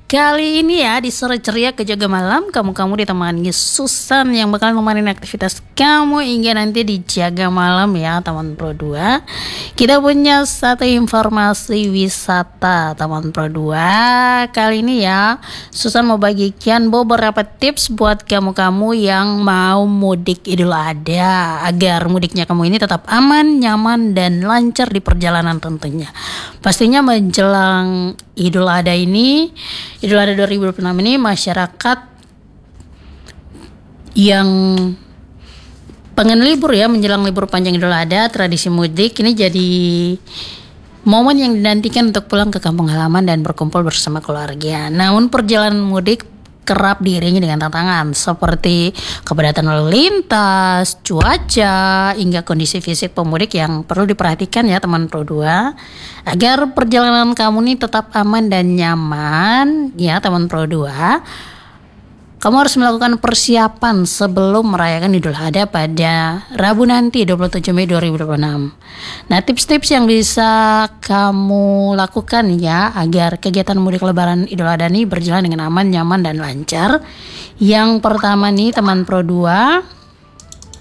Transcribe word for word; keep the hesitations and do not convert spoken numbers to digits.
Kali ini ya di sore ceria ke Jaga Malam, kamu-kamu ditemani Susan yang bakal memanen aktivitas kamu hingga nanti di Jaga Malam ya Taman Pro dua. Kita punya satu informasi wisata Taman Pro dua. Kali ini ya Susan mau bagikan beberapa tips buat kamu-kamu yang mau mudik Idul Adha, agar mudiknya kamu ini tetap aman, nyaman, dan lancar di perjalanan tentunya. Pastinya menjelang Idul Adha ini, Idul Adha dua ribu dua puluh enam ini, masyarakat yang pengen libur ya menjelang libur panjang Idul Adha, tradisi mudik ini jadi momen yang dinantikan untuk pulang ke kampung halaman dan berkumpul bersama keluarga. Namun perjalanan mudik kerap diiringi dengan tantangan seperti kepadatan lalu lintas, cuaca, hingga kondisi fisik pemudik yang perlu diperhatikan ya teman Pro dua, agar perjalanan kamu nih tetap aman dan nyaman ya teman Pro dua. Kamu harus melakukan persiapan sebelum merayakan Idul Adha pada Rabu nanti dua puluh tujuh Mei dua ribu dua puluh enam. Nah, tips-tips yang bisa kamu lakukan ya agar kegiatan mudik lebaran Idul Adha ini berjalan dengan aman, nyaman, dan lancar. Yang pertama nih teman Pro dua,